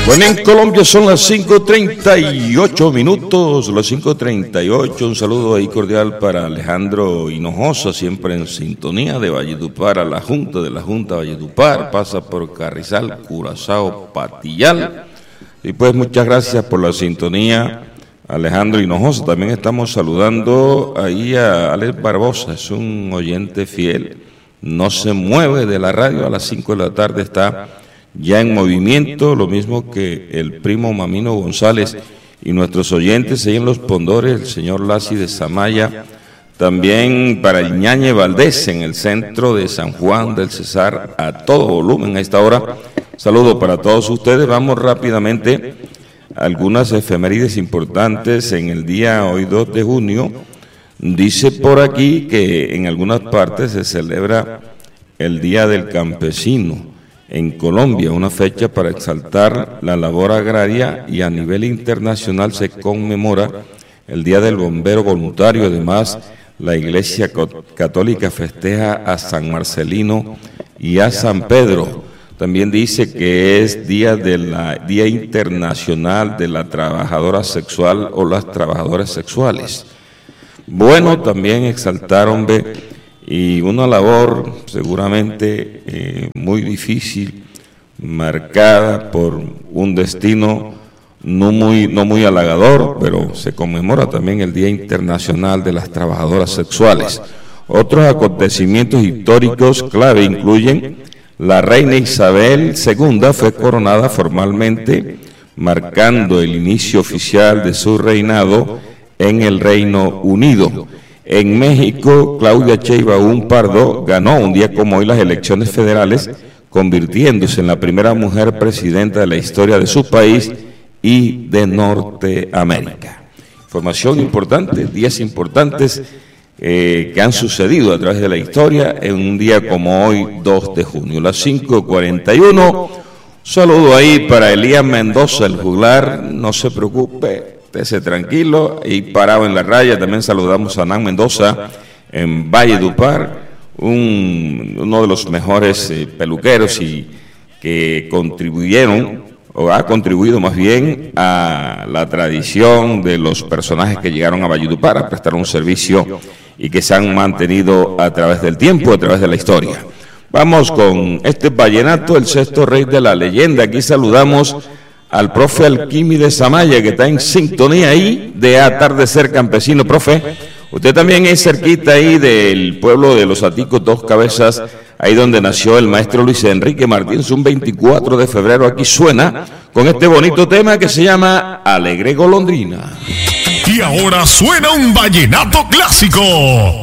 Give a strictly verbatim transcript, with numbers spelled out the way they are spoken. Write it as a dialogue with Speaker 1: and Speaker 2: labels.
Speaker 1: Bueno, en Colombia son las cinco treinta y ocho minutos, las cinco treinta y ocho. Un saludo ahí cordial para Alejandro Hinojosa, siempre en sintonía de Valledupar a la Junta, de la Junta Valledupar, pasa por Carrizal, Curazao, Patillal. Y pues muchas gracias por la sintonía, Alejandro Hinojosa. También estamos saludando ahí a Alex Barbosa, es un oyente fiel, no se mueve de la radio, a las cinco de la tarde está ya en movimiento, lo mismo que el primo Mamino González y nuestros oyentes ahí en Los Pondores, el señor Lassi de Samaya, también para el Ñañe Valdés en el centro de San Juan del Cesar, a todo volumen a esta hora. Saludo para todos ustedes. Vamos rápidamente a algunas efemérides importantes en el día hoy dos de junio. Dice por aquí que en algunas partes se celebra el Día del Campesino en Colombia, una fecha para exaltar la labor agraria, y a nivel internacional se conmemora el Día del Bombero Voluntario. Además, la Iglesia Católica festeja a San Marcelino y a San Pedro. También dice que es Día, de la, Día Internacional de la Trabajadora Sexual o las Trabajadoras Sexuales. Bueno, también exaltaron ve, y una labor seguramente eh, muy difícil, marcada por un destino no muy, no muy halagador, pero se conmemora también el Día Internacional de las Trabajadoras Sexuales. Otros acontecimientos históricos clave incluyen: la reina Isabel segunda fue coronada formalmente, marcando el inicio oficial de su reinado en el Reino Unido. En México, Claudia Sheinbaum Pardo ganó un día como hoy las elecciones federales, convirtiéndose en la primera mujer presidenta de la historia de su país y de Norteamérica. Información importante, días importantes eh, que han sucedido a través de la historia en un día como hoy, dos de junio, las cinco cuarenta y uno. Saludo ahí para Elías Mendoza, el juglar, no se preocupe, esté tranquilo y parado en la raya. También saludamos a Nan Mendoza en Valledupar, un, uno de los mejores eh, peluqueros y que contribuyeron, o ha contribuido más bien, a la tradición de los personajes que llegaron a Valledupar a prestar un servicio y que se han mantenido a través del tiempo, a través de la historia. Vamos con este vallenato, el sexto rey de la leyenda. Aquí saludamos al profe Alquímedes Samaya, que está en sintonía ahí de Atardecer Campesino. Profe, usted también es cerquita ahí del pueblo de Los Aticos, Dos Cabezas, ahí donde nació el maestro Luis Enrique Martínez, un veinticuatro de febrero. Aquí suena con este bonito tema que se llama Alegre Golondrina.
Speaker 2: Y ahora suena un vallenato clásico.